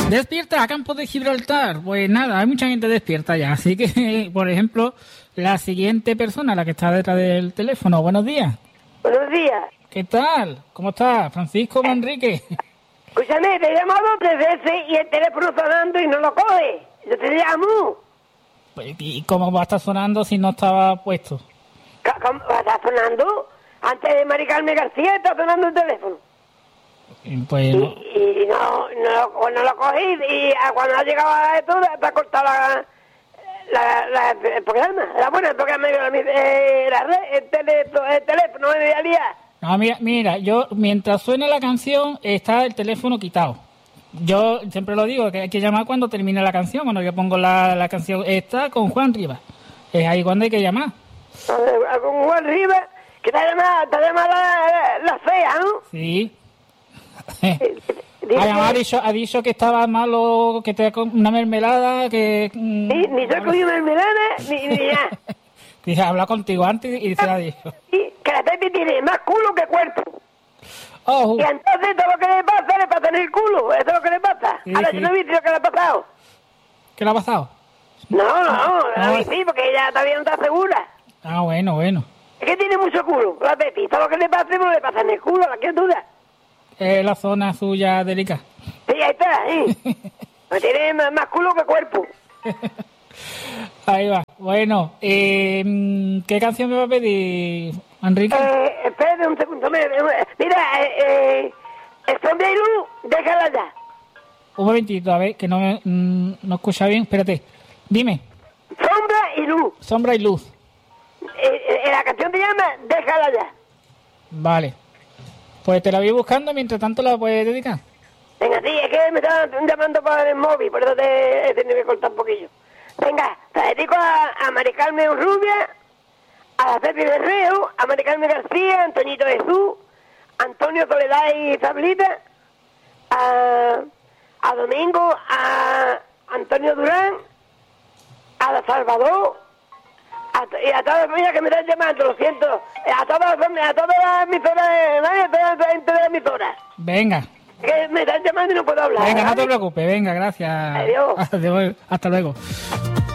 Despierta, Campo de Gibraltar. Pues nada, hay mucha gente despierta ya. Así que, por ejemplo, la siguiente persona, la que está detrás del teléfono. Buenos días. Buenos días. ¿Qué tal? ¿Cómo está? Francisco Manrique. Escúchame, te he llamado 3 veces y el teléfono sonando y no lo coge. Yo te llamo. Pues, ¿y cómo va a estar sonando si no estaba puesto? ¿Cómo va a estar sonando? Antes de Mari Carmen García está sonando el teléfono. Pues no. Y no lo cogí y cuando ha llegado a esto te ha cortado el programa. El programa de la red, el teléfono de día. No, mira, yo mientras suene la canción está el teléfono quitado. Yo siempre lo digo, que hay que llamar cuando termine la canción. Cuando yo pongo la canción esta con Juan Rivas. Es ahí cuando hay que llamar. Con Juan Rivas, que te ha llamado la fea, ¿no? Sí. Ha dicho que estaba malo, que te una mermelada, que... ni yo comí mermelada, ni ya. Dije, habla contigo antes y se la dijo. Sí, que la Pepi tiene más culo que cuerpo. Oh. Y entonces todo lo que le pasa en el culo, eso es lo que le pasa. Sí, ahora sí. yo no he visto lo que le ha pasado. ¿Qué le ha pasado? No, sí, porque ella todavía no está segura. Ah, bueno. Es que tiene mucho culo, la Pepi. Todo lo que le pasa, no le pasa en el culo, la criatura. Es la zona suya delicada. Sí, ahí está, sí. Pues tiene más culo que cuerpo. Ahí va. Bueno, ¿qué canción me va a pedir, Enrique? Espérate un segundo. Mira, el Sombra y Luz, déjala ya. Un momentito, a ver, que no escucha bien. Espérate. Dime. Sombra y Luz. Sombra y luz. La canción te llama Déjala ya. Vale. Pues te la voy buscando, mientras tanto la puedes dedicar. Venga, sí, es que me están llamando por el móvil, por eso te he tenido que cortar un poquillo. Venga, te dedico a Mari Carmen Rubia, a la Pepi Berreo, a Mari Carmen García, a Antoñito Jesús, a Antonio Soledad y Sablita, a Domingo, a Antonio Durán, a La Salvador, y a todas las familias que me están llamando, lo siento, a todas las emisoras a toda las emisoras. Venga. Que me están llamando y no puedo hablar. Venga, no te preocupes. Venga, gracias. Adiós. Hasta luego.